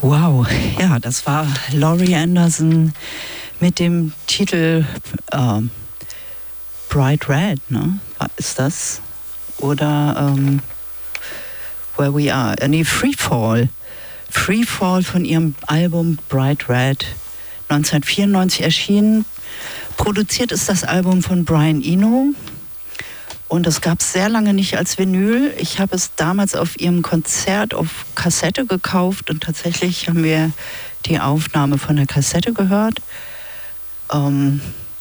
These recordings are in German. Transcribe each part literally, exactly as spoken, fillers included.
Wow, ja, das war Laurie Anderson mit dem Titel äh, Bright Red, ne? Ist das? Oder ähm, Where We Are? Äh, nee, Free Fall. Free Fall von ihrem Album Bright Red, neunzehnhundertvierundneunzig erschienen. Produziert ist das Album von Brian Eno. Und das gab es sehr lange nicht als Vinyl. Ich habe es damals auf ihrem Konzert auf Kassette gekauft und tatsächlich haben wir die Aufnahme von der Kassette gehört. Ähm,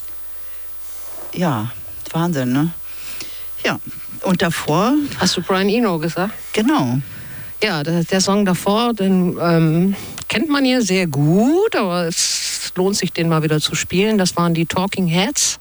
ja, Wahnsinn, ne? Ja, und davor... Hast du Brian Eno gesagt? Genau. Ja, der, der Song davor, den ähm, kennt man hier sehr gut, aber es lohnt sich, den mal wieder zu spielen. Das waren die Talking Heads.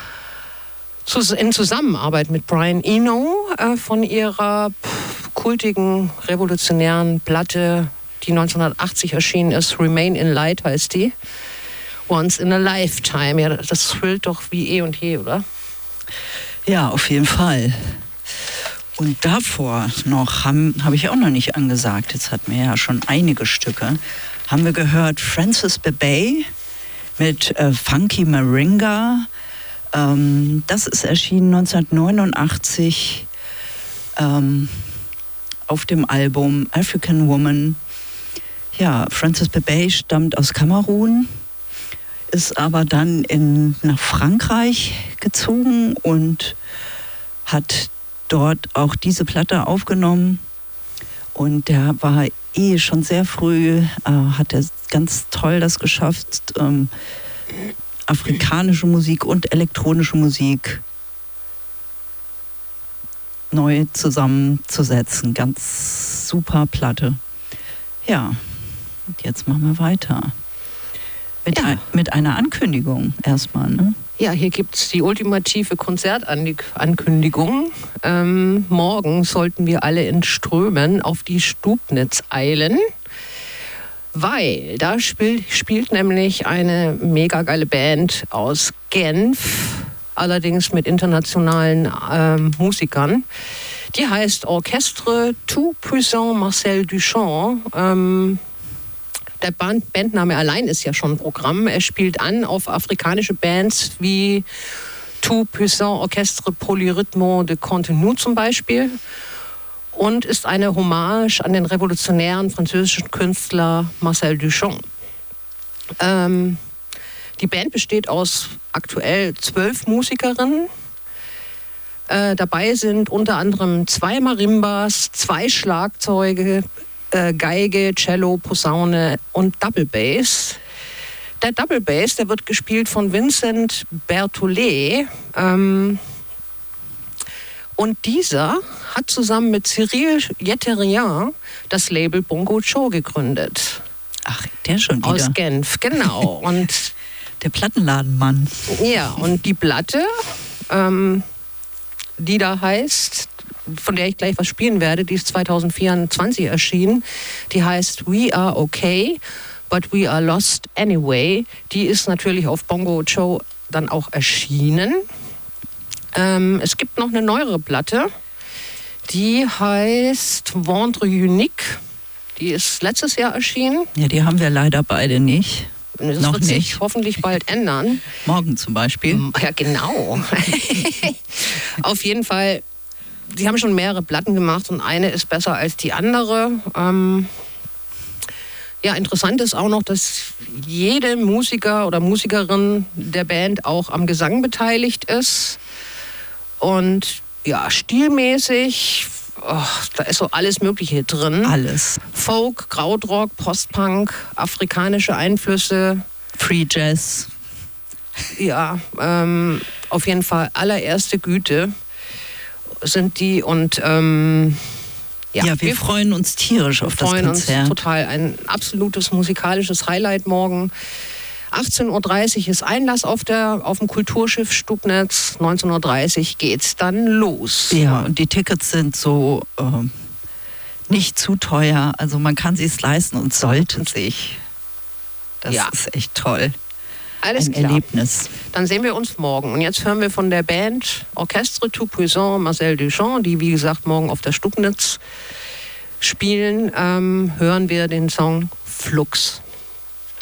In Zusammenarbeit mit Brian Eno äh, von ihrer pff, kultigen, revolutionären Platte, die neunzehnhundertachtzig erschienen ist. Remain in Light heißt die. Once in a Lifetime. Ja, das thrillt doch wie eh und je, oder? Ja, auf jeden Fall. Und davor noch, habe hab ich auch noch nicht angesagt, jetzt hatten wir ja schon einige Stücke, haben wir gehört Francis Bebey mit äh, Funky Maringa. Ähm, das ist erschienen neunzehnhundertneunundachtzig ähm, auf dem Album African Woman. Ja, Francis Bebey stammt aus Kamerun, ist aber dann in, nach Frankreich gezogen und hat dort auch diese Platte aufgenommen. Und der war eh schon sehr früh, äh, hat er ganz toll das geschafft, ähm, afrikanische Musik und elektronische Musik neu zusammenzusetzen. Ganz super Platte. Ja, und jetzt machen wir weiter. Mit, ja. ein, mit einer Ankündigung erstmal, ne? Ja, hier gibt es die ultimative Konzertankündigung. Ähm, morgen sollten wir alle in Strömen auf die Stubnitz eilen, weil da spielt, spielt nämlich eine mega geile Band aus Genf, allerdings mit internationalen ähm, Musikern. Die heißt Orchestre Tout Puissant Marcel Duchamp. Ähm, Der Band, Bandname allein ist ja schon ein Programm. Er spielt an auf afrikanische Bands wie Tout Puissant Orchestre Polyrhythmo de Contenu zum Beispiel und ist eine Hommage an den revolutionären französischen Künstler Marcel Duchamp. Ähm, die Band besteht aus aktuell zwölf Musikerinnen. Äh, dabei sind unter anderem zwei Marimbas, zwei Schlagzeuge, Geige, Cello, Posaune und Double Bass. Der Double Bass, der wird gespielt von Vincent Berthollet. Ähm, und dieser hat zusammen mit Cyril Jeterian das Label Bongo Joe gegründet. Ach, der schon wieder. Aus Genf, genau. Und der Plattenladenmann. Ja, und die Platte, ähm, die da heißt, von der ich gleich was spielen werde, die ist zweitausendvierundzwanzig erschienen. Die heißt We Are Okay, But We Are Lost Anyway. Die ist natürlich auf Bongo Joe dann auch erschienen. Ähm, es gibt noch eine neuere Platte, die heißt Vendre Unique. Die ist letztes Jahr erschienen. Ja, die haben wir leider beide nicht. Das noch wird nicht. sich hoffentlich bald ändern. Morgen zum Beispiel. Ja, genau. Auf jeden Fall. Sie haben schon mehrere Platten gemacht und eine ist besser als die andere. Ähm ja, interessant ist auch noch, dass jede Musiker oder Musikerin der Band auch am Gesang beteiligt ist. Und ja, stilmäßig, oh, da ist so alles Mögliche drin. Alles. Folk, Krautrock, Postpunk, afrikanische Einflüsse. Free Jazz. Ja, ähm, auf jeden Fall allererste Güte sind die und ähm, ja, ja, wir, wir freuen uns tierisch auf das Konzert. Wir freuen uns total. Ein absolutes musikalisches Highlight morgen. achtzehn Uhr dreißig ist Einlass auf, der, auf dem Kulturschiff Stubnitz. neunzehn Uhr dreißig geht's dann los. Ja, und die Tickets sind so äh, nicht zu teuer. Also man kann sie es leisten und sollte sich. Das ja. ist echt toll. Alles Ein klar. Erlebnis. Dann sehen wir uns morgen. Und jetzt hören wir von der Band Orchestre Tout Puissant Marcel Duchamp, die wie gesagt morgen auf der Stubnitz spielen, ähm, hören wir den Song Flux.